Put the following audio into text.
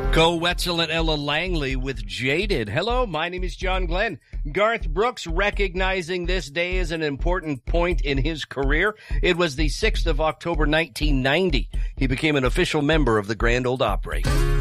Go Wetzel and Ella Langley with Jaded. Hello, my name is John Glenn. Garth Brooks recognizing this day as an important point in his career. It was the 6th of October, 1990. He became an official member of the Grand Ole Opry.